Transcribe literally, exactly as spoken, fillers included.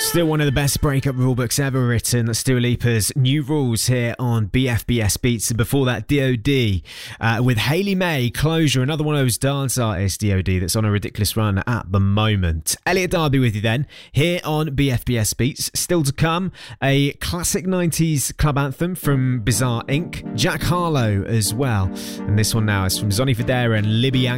Still one of the best breakup rulebooks ever written. That's Dua Lipa's New Rules here on B F B S Beats. And before that, D O D uh, with Hayley May, Closure, another one of those dance artists, D O D, that's on a ridiculous run at the moment. Elliot Darby with you then, here on B F B S Beats. Still to come, a classic nineties club anthem from Bizarre Incorporated. Jack Harlow as well. And this one now is from Zonny Fodera and Libby Ang.